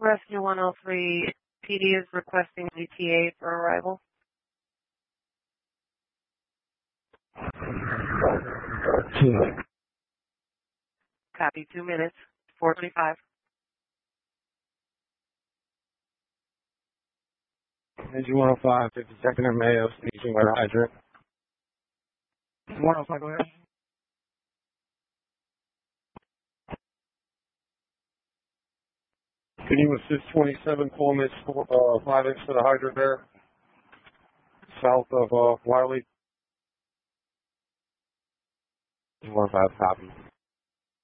Rescue 103, PD is requesting ETA for arrival. Copy, 2 minutes, 4:25. Engine 105, 52nd and Mayo, station water hydrant. 105, go ahead. Can you assist 27 Pullman 5 inch to the hydrant there? South of Wiley. 105, copy.